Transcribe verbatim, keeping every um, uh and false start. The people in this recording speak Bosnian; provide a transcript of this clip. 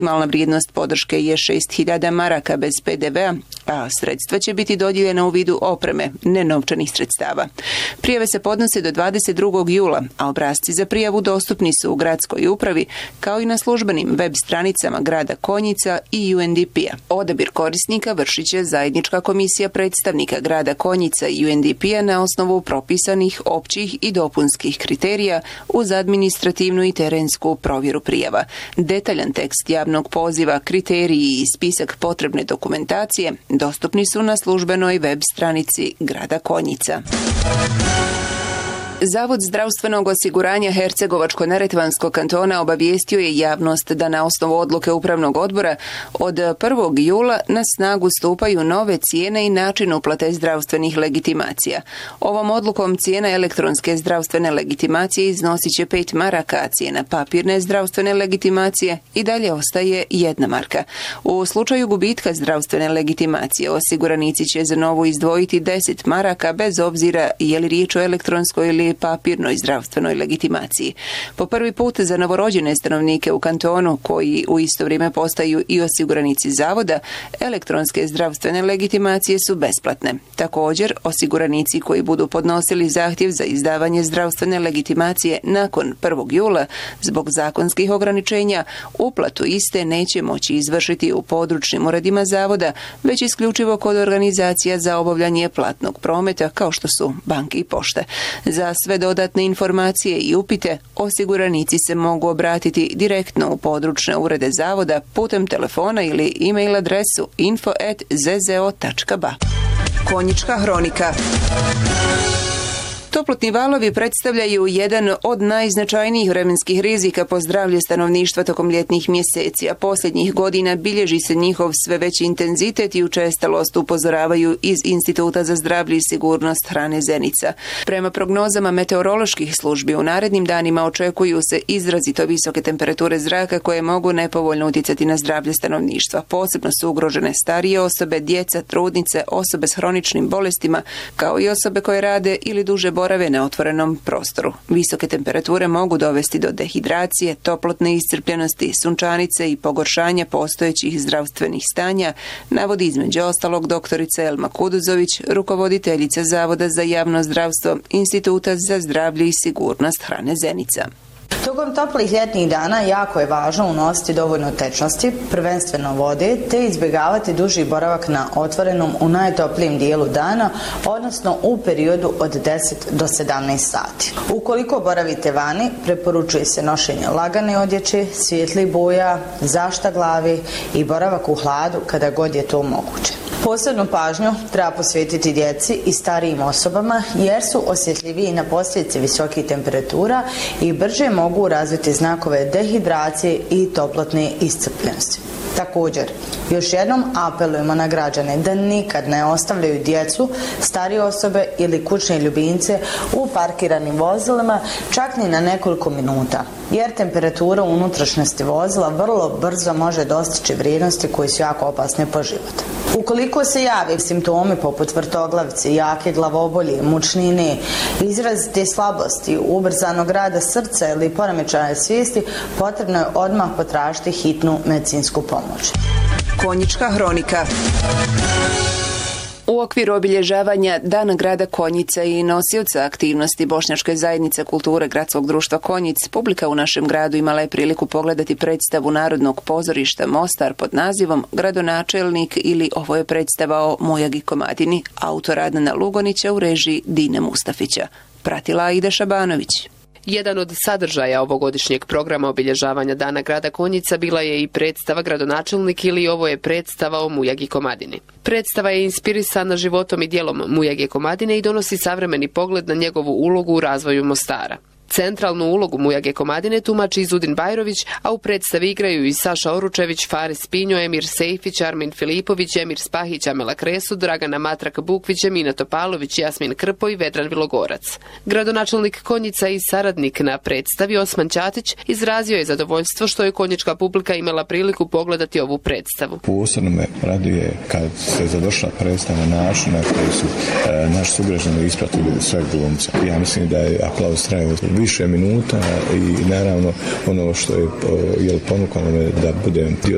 Malna vrijednost podrške je šest hiljada maraka bez pe de ve a, a sredstva će biti dodijeljena u vidu opreme, ne novčanih sredstava. Prijave se podnose do dvadeset drugog jula, a obrasci za prijavu dostupni su u gradskoj upravi, kao i na službenim web stranicama grada Konjica i u en de pe a. Odabir korisnika vršit će zajednička komisija predstavnika grada Konjica i u en de pe a na osnovu propisanih općih i dopunskih kriterija uz administrativnu i terensku provjeru prijava. Detaljan tekst javnog poziva, kriteriji i spisak potrebne dokumentacije dostupni su na službenoj web stranici grada Konjica. Zavod zdravstvenog osiguranja Hercegovačko-neretvanskog kantona obavijestio je javnost da na osnovu odluke Upravnog odbora od prvog jula na snagu stupaju nove cijene i način uplate zdravstvenih legitimacija. Ovom odlukom cijena elektronske zdravstvene legitimacije iznosit će pet maraka, a cijena papirne zdravstvene legitimacije i dalje ostaje jedna marka. U slučaju gubitka zdravstvene legitimacije osiguranici će za novu izdvojiti deset maraka bez obzira je li riječ o elektronskoj ili papirnoj zdravstvenoj legitimaciji. Po prvi put za novorođene stanovnike u kantonu, koji u isto vrijeme postaju i osiguranici zavoda, elektronske zdravstvene legitimacije su besplatne. Također, osiguranici koji budu podnosili zahtjev za izdavanje zdravstvene legitimacije nakon prvog jula, zbog zakonskih ograničenja, uplatu iste neće moći izvršiti u područnim uredima zavoda, već isključivo kod organizacija za obavljanje platnog prometa, kao što su banke i pošte. Za sve dodatne informacije i upite osiguranici se mogu obratiti direktno u područne urede zavoda putem telefona ili e-mail adresu info at zzo tačka ba. Konjička hronika. Toplotni valovi predstavljaju jedan od najznačajnijih vremenskih rizika po zdravlje stanovništva tokom ljetnih mjeseci, a posljednjih godina bilježi se njihov sve veći intenzitet i učestalost, upozoravaju iz Instituta za zdravlje i sigurnost hrane Zenica. Prema prognozama meteoroloških službi, u narednim danima očekuju se izrazito visoke temperature zraka koje mogu nepovoljno utjecati na zdravlje stanovništva. Posebno su ugrožene starije osobe, djeca, trudnice, osobe s hroničnim bolestima, kao i osobe koje rade ili duže borave na otvorenom prostoru. Visoke temperature mogu dovesti do dehidracije, toplotne iscrpljenosti, sunčanice i pogoršanja postojećih zdravstvenih stanja, navodi između ostalog doktorica Elma Kuduzović, rukovoditeljica Zavoda za javno zdravstvo Instituta za zdravlje i sigurnost hrane Zenica. Tokom toplih ljetnih dana jako je važno unositi dovoljno tečnosti, prvenstveno vode, te izbjegavati duži boravak na otvorenom u najtoplijem dijelu dana, odnosno u periodu od deset do sedamnaest sati. Ukoliko boravite vani, preporučuje se nošenje lagane odjeće, svijetlih boja, zašta glavi i boravak u hladu kada god je to moguće. Posebnu pažnju treba posvetiti djeci i starijim osobama jer su osjetljiviji na posljedice visokih temperatura i brže mogu razviti znakove dehidracije i toplotne iscrpljenosti. Također, još jednom apelujemo na građane da nikad ne ostavljaju djecu, starije osobe ili kućne ljubimce u parkiranim vozilima čak ni na nekoliko minuta, jer temperatura u unutrašnjosti vozila vrlo brzo može dostići vrijednosti koje su jako opasne po život. Ukoliko se jave simptomi poput vrtoglavice, jake glavobolje, mučnine, izrazite slabosti, ubrzanog rada srca ili poremećaja svijesti, potrebno je odmah potražiti hitnu medicinsku pomoć. Konjička hronika. U okviru obilježavanja Dana grada Konjica i nosioca aktivnosti Bošnjačke zajednice kulture Gradskog društva Konjic, publika u našem gradu imala je priliku pogledati predstavu Narodnog pozorišta Mostar pod nazivom Gradonačelnik ili Ovo je predstava o Mujagi Komadini, autora Adnana Lugonića u režiji Dine Mustafića. Pratila Aida Šabanović. Jedan od sadržaja ovogodišnjeg programa obilježavanja Dana grada Konjica bila je i predstava Gradonačelnik ili Ovo je predstava o Mujagi Komadini. Predstava je inspirisana životom i djelom Mujage Komadine i donosi savremeni pogled na njegovu ulogu u razvoju Mostara. Centralnu ulogu Mujage Komadine tumači Izudin Bajrović, a u predstavi igraju i Saša Oručević, Faris Pinjo, Emir Sejfić, Armin Filipović, Emir Spahić, Amela Kresu, Dragana Matrak-Bukvić, Emina Topalović, Jasmin Krpo i Vedran Vilogorac. Gradonačelnik Konjica i saradnik na predstavi Osman Ćatić izrazio je zadovoljstvo što je konjička publika imala priliku pogledati ovu predstavu. Posebno me raduje kad se završila predstava na način na koji su e, naši sugrađani ispratili sve glumce. Ja mislim da je aplauz trajao više minuta i naravno ono što je, je ponukalo me da budem dio